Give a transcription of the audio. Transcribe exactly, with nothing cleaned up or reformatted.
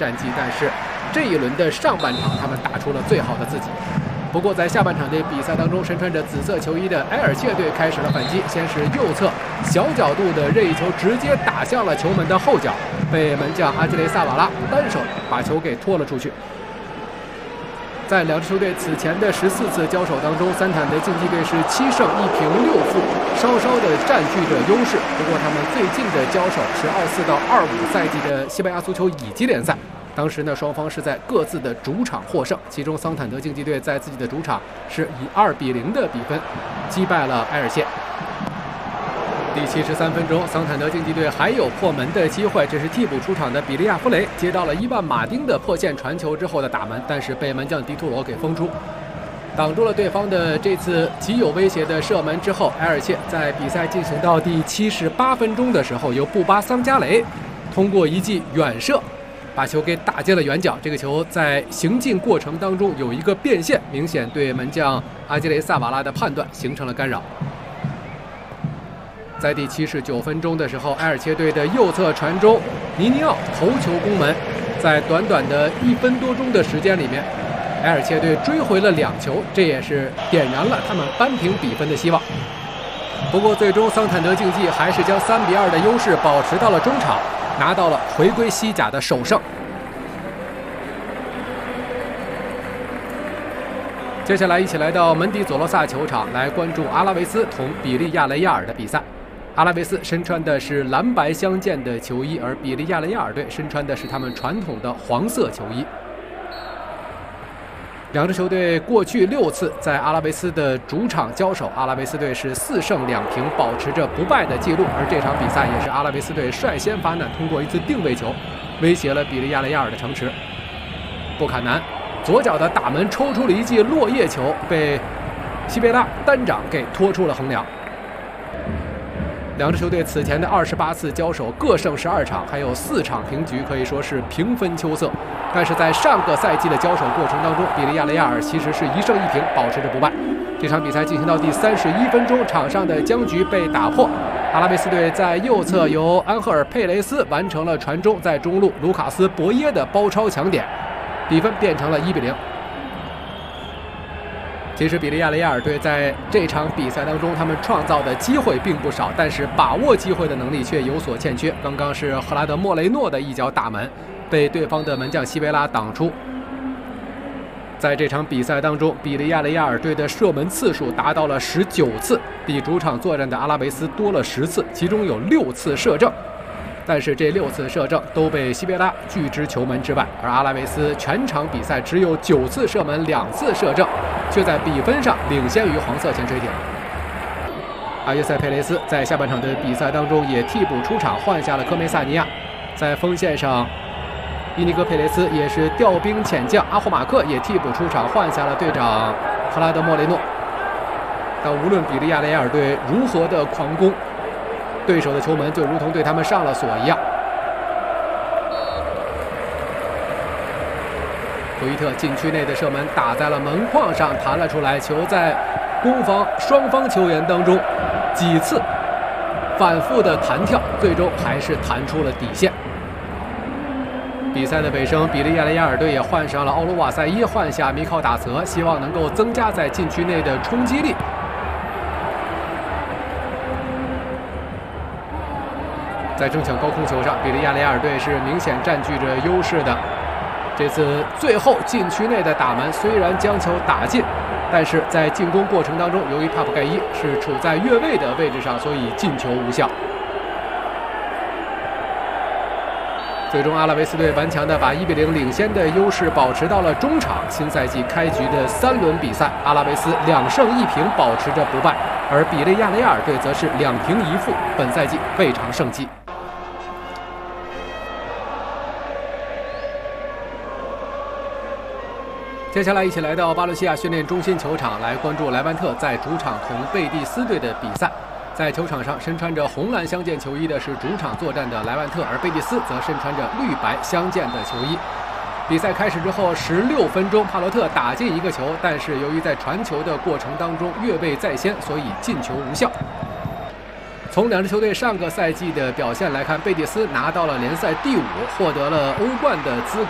战绩，但是这一轮的上半场他们打出了最好的自己。不过在下半场的比赛当中，身穿着紫色球衣的埃尔切队开始了反击，先是右侧小角度的任意球直接打向了球门的后角，被门将阿基雷萨瓦拉单手把球给拖了出去。在两支球队此前的十四次交手当中，三坦德竞技队是七胜一平六负，稍稍的占据着优势。不过他们最近的交手是二四到二五赛季的西班牙足球乙级联赛。当时呢，双方是在各自的主场获胜，其中桑坦德竞技队在自己的主场是以二比零的比分击败了埃尔切。第七十三分钟，桑坦德竞技队还有破门的机会，这是替补出场的比利亚弗雷接到了伊万马丁的破线传球之后的打门，但是被门将迪图罗给封出，挡住了对方的这次极有威胁的射门之后，埃尔切在比赛进行到第七十八分钟的时候，由布巴桑加雷通过一记远射把球给打进了远角。这个球在行进过程当中有一个变线，明显对门将阿基雷萨瓦拉的判断形成了干扰。在第七十九分钟的时候，埃尔切队的右侧传中，尼尼奥头球攻门，在短短的一分多钟的时间里面，埃尔切队追回了两球，这也是点燃了他们扳平比分的希望。不过最终桑坦德竞技还是将三比二的优势保持到了中场，拿到了回归西甲的首胜。接下来一起来到门迪佐罗萨球场来关注阿拉维斯同比利亚雷亚尔的比赛。阿拉维斯身穿的是蓝白相间的球衣，而比利亚雷亚尔队身穿的是他们传统的黄色球衣。两支球队过去六次在阿拉维斯的主场交手，阿拉维斯队是四胜两平，保持着不败的记录。而这场比赛也是阿拉维斯队率先发难，通过一次定位球威胁了比利亚雷亚尔的城池。布坎南左脚的打门抽出了一记落叶球，被西贝拉单掌给拖出了横梁。两支球队此前的二十八次交手各胜十二场，还有四场平局，可以说是平分秋色。但是在上个赛季的交手过程当中，比利亚雷亚尔其实是一胜一平，保持着不败。这场比赛进行到第三十一分钟，场上的僵局被打破，阿拉维斯队在右侧由安赫尔佩雷斯完成了传中，在中路卢卡斯博耶的包抄抢点，比分变成了一比零。其实比利亚雷亚尔队在这场比赛当中，他们创造的机会并不少，但是把握机会的能力却有所欠缺。刚刚是赫拉德莫雷诺的一脚打门，被对方的门将西贝拉挡出。在这场比赛当中，比利亚雷亚尔队的射门次数达到了十九次，比主场作战的阿拉维斯多了十次，其中有六次射正。但是这六次射正都被西贝拉拒之球门之外，而阿拉维斯全场比赛只有九次射门，两次射正，却在比分上领先于黄色潜水艇。阿约塞佩雷斯在下半场的比赛当中也替补出场，换下了科梅萨尼亚。在锋线上，伊尼戈佩雷斯也是调兵遣将，阿霍马克也替补出场，换下了队长赫拉德莫雷诺。但无论比利亚雷亚尔队如何的狂攻，对手的球门就如同对他们上了锁一样。图伊特禁区内的射门打在了门框上，弹了出来，球在攻防双方球员当中几次反复的弹跳，最终还是弹出了底线。比赛的尾声，比利亚雷亚尔队也换上了奥卢瓦塞伊，换下米考达泽，希望能够增加在禁区内的冲击力。在争抢高空球上，比利亚雷亚尔队是明显占据着优势的。这次最后禁区内的打门虽然将球打进，但是在进攻过程当中，由于帕普盖伊是处在越位的位置上，所以进球无效。最终阿拉维斯队顽强地把一比零领先的优势保持到了中场。新赛季开局的三轮比赛，阿拉维斯两胜一平，保持着不败，而比利亚雷亚尔队则是两平一负，本赛季未尝胜绩。接下来一起来到巴伦西亚训练中心球场，来关注莱万特在主场同贝蒂斯队的比赛。在球场上，身穿着红蓝相间球衣的是主场作战的莱万特，而贝蒂斯则身穿着绿白相间的球衣。比赛开始之后十六分钟，帕罗特打进一个球，但是由于在传球的过程当中越位在先，所以进球无效。从两支球队上个赛季的表现来看，贝蒂斯拿到了联赛第五，获得了欧冠的资格。